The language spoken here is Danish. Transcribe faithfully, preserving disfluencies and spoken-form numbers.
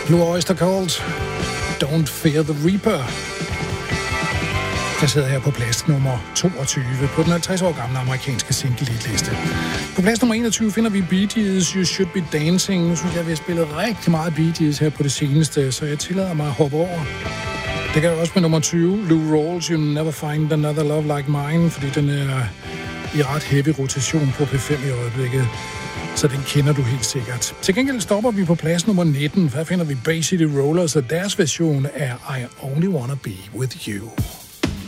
Blue Oyster Cult, Don't Fear the Reaper. Der sidder her på plads nummer toogtyve på den halvtreds år gamle amerikanske single-liste. På plads nummer enogtyve finder vi Bee Gees, You Should Be Dancing. Nu synes jeg, vi har spillet rigtig meget Bee Gees her på det seneste, så jeg tillader mig at hoppe over. Det kan jeg også med nummer tyve, Lou Rawls, You Never Find Another Love Like Mine, fordi den er i ret heavy rotation på P fem i øjeblikket. Så den kender du helt sikkert. Til gengæld stopper vi på plads nummer nitten. Her finder vi Bay City Rollers og deres version af I Only Wanna Be With You.